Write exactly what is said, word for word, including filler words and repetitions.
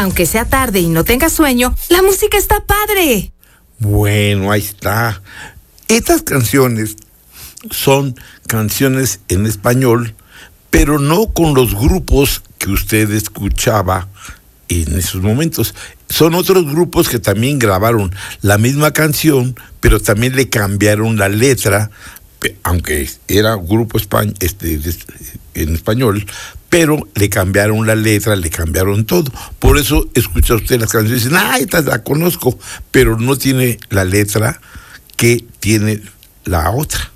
Aunque sea tarde y no tengas sueño, la música está padre. Bueno, ahí está. Estas canciones son canciones en español, pero no con los grupos que usted escuchaba en esos momentos. Son otros grupos que también grabaron la misma canción, pero también le cambiaron la letra, aunque era un grupo españ- este, en español, pero le cambiaron la letra, le cambiaron todo. Por eso escucha usted las canciones y dicen, ah, esta la conozco, pero no tiene la letra que tiene la otra.